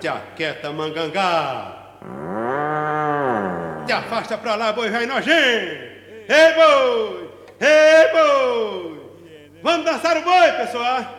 Te aquieta, mangangá. Te afasta pra lá, boi velho nojento. Ei, boi! Ei, boi! Vamos dançar o boi, pessoal!